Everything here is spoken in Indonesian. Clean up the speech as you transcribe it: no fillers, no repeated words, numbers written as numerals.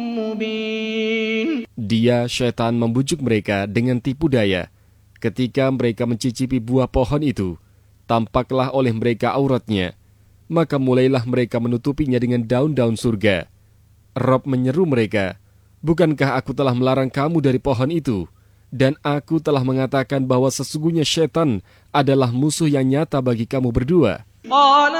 مبين. Dia, syaitan, membujuk mereka dengan tipu daya. Ketika mereka mencicipi buah pohon itu, tampaklah oleh mereka auratnya. Maka mulailah mereka menutupinya dengan daun-daun surga. Rob menyeru mereka, "Bukankah aku telah melarang kamu dari pohon itu? Dan aku telah mengatakan bahwa sesungguhnya syaitan adalah musuh yang nyata bagi kamu berdua." قال